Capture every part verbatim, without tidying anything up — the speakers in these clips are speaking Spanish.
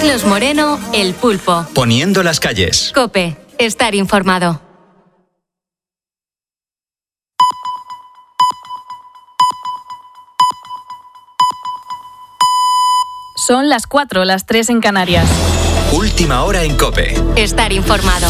Carlos Moreno, El Pulpo. Poniendo las calles. COPE. Estar informado. Son las cuatro, las tres en Canarias. Última hora en COPE. Estar informado.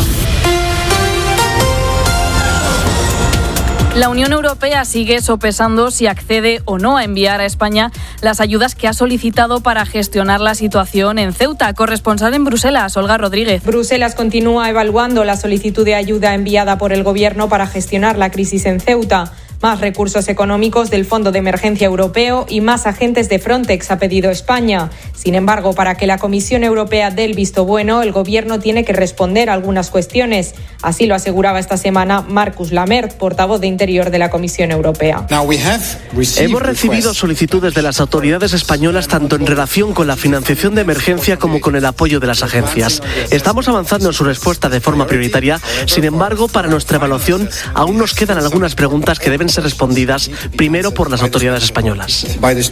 La Unión Europea sigue sopesando si accede o no a enviar a España las ayudas que ha solicitado para gestionar la situación en Ceuta. Corresponsal en Bruselas, Olga Rodríguez. Bruselas continúa evaluando la solicitud de ayuda enviada por el Gobierno para gestionar la crisis en Ceuta. Más recursos económicos del Fondo de Emergencia Europeo y más agentes de Frontex ha pedido España. Sin embargo, para que la Comisión Europea dé el visto bueno, el Gobierno tiene que responder a algunas cuestiones. Así lo aseguraba esta semana Marcus Lamert, portavoz de Interior de la Comisión Europea. Hemos recibido solicitudes de las autoridades españolas tanto en relación con la financiación de emergencia como con el apoyo de las agencias. Estamos avanzando en su respuesta de forma prioritaria. Sin embargo, para nuestra evaluación aún nos quedan algunas preguntas que deben ser respondidas primero por las autoridades españolas.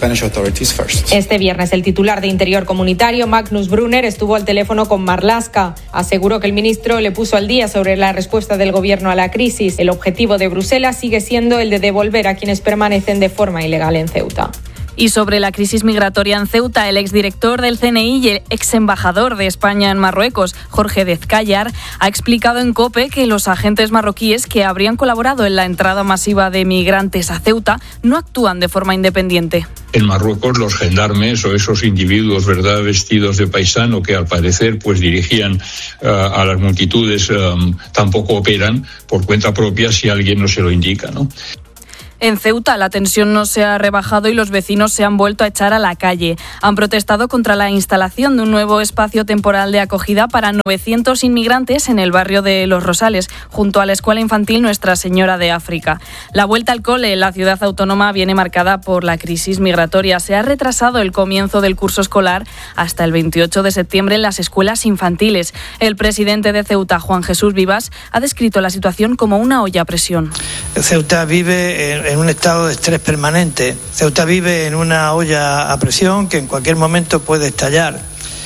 Este viernes el titular de Interior Comunitario, Magnus Brunner, estuvo al teléfono con Marlaska. Aseguró que el ministro le puso al día sobre la respuesta del Gobierno a la crisis. El objetivo de Bruselas sigue siendo el de devolver a quienes permanecen de forma ilegal en Ceuta. Y sobre la crisis migratoria en Ceuta, el exdirector del C N I y el exembajador de España en Marruecos, Jorge Dezcayar, ha explicado en COPE que los agentes marroquíes que habrían colaborado en la entrada masiva de migrantes a Ceuta no actúan de forma independiente. En Marruecos los gendarmes o esos individuos, ¿verdad?, vestidos de paisano que al parecer pues dirigían uh, a las multitudes, um, tampoco operan por cuenta propia si alguien no se lo indica, ¿no? En Ceuta la tensión no se ha rebajado y los vecinos se han vuelto a echar a la calle. Han protestado contra la instalación de un nuevo espacio temporal de acogida para novecientos inmigrantes en el barrio de Los Rosales, junto a la escuela infantil Nuestra Señora de África. La vuelta al cole en la ciudad autónoma viene marcada por la crisis migratoria. Se ha retrasado el comienzo del curso escolar hasta el veintiocho de septiembre en las escuelas infantiles. El presidente de Ceuta, Juan Jesús Vivas, ha descrito la situación como una olla a presión. Ceuta vive en en un estado de estrés permanente. Ceuta vive en una olla a presión que en cualquier momento puede estallar.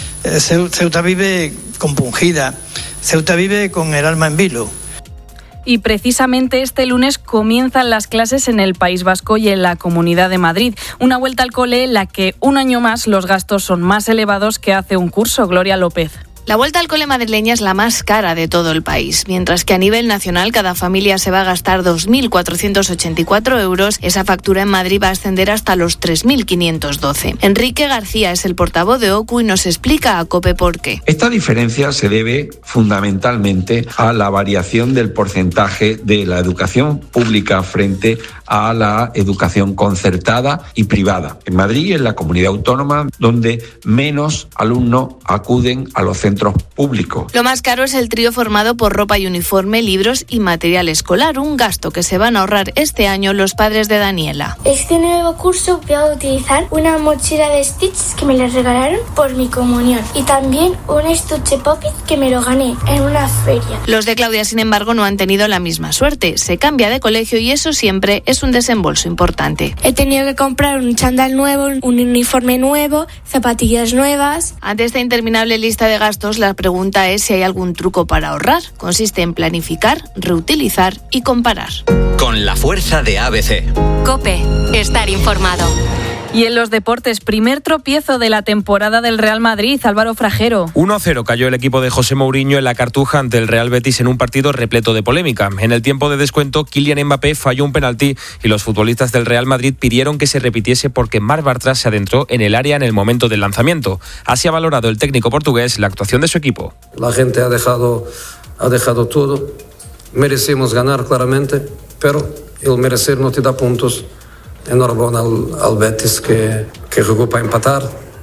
Ceuta vive compungida. Ceuta vive con el alma en vilo. Y precisamente este lunes comienzan las clases en el País Vasco y en la Comunidad de Madrid. Una vuelta al cole en la que un año más los gastos son más elevados que hace un curso. Gloria López. La vuelta al cole madrileña es la más cara de todo el país. Mientras que a nivel nacional cada familia se va a gastar dos mil cuatrocientos ochenta y cuatro euros, esa factura en Madrid va a ascender hasta los tres mil quinientos doce. Enrique García es el portavoz de O C U y nos explica a COPE por qué. Esta diferencia se debe fundamentalmente a la variación del porcentaje de la educación pública frente a la educación concertada y privada. En Madrid, en la comunidad autónoma, donde menos alumnos acuden a los centros públicos. Lo más caro es el trío formado por ropa y uniforme, libros y material escolar, un gasto que se van a ahorrar este año los padres de Daniela. Este nuevo curso voy a utilizar una mochila de Stitch que me la regalaron por mi comunión y también un estuche Poppy que me lo gané en una feria. Los de Claudia, sin embargo, no han tenido la misma suerte. Se cambia de colegio y eso siempre es un desembolso importante. He tenido que comprar un chándal nuevo, un uniforme nuevo, zapatillas nuevas. Ante esta interminable lista de gastos, la pregunta es si hay algún truco para ahorrar. Consiste en planificar, reutilizar y comparar. Con la fuerza de A B C. COPE. Estar informado. Y en los deportes, primer tropiezo de la temporada del Real Madrid, Álvaro Frajero. uno a cero cayó el equipo de José Mourinho en la Cartuja ante el Real Betis en un partido repleto de polémica. En el tiempo de descuento, Kylian Mbappé falló un penalti y los futbolistas del Real Madrid pidieron que se repitiese porque Marc Bartra se adentró en el área en el momento del lanzamiento. Así ha valorado el técnico portugués la actuación de su equipo. La gente ha dejado, ha dejado todo. Merecemos ganar claramente, pero el merecer no te da puntos. Enhorabuena al, al Betis que, que jugó para empatar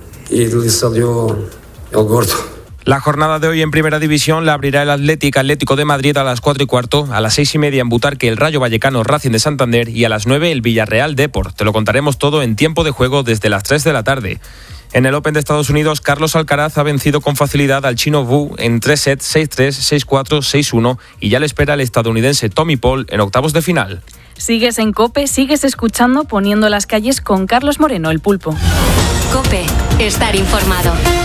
y le salió el gordo. La jornada de hoy en Primera División la abrirá el Atlético Atlético de Madrid a las cuatro y cuarto, a las seis y media en Butarque el Rayo Vallecano Racing de Santander y a las nueve el Villarreal Depor. Te lo contaremos todo en tiempo de juego desde las tres de la tarde. En el Open de Estados Unidos, Carlos Alcaraz ha vencido con facilidad al chino Wu en tres sets, seis tres, seis cuatro, seis uno y ya le espera el estadounidense Tommy Paul en octavos de final. Sigues en COPE, sigues escuchando Poniendo las calles con Carlos Moreno, el Pulpo. COPE. Estar informado.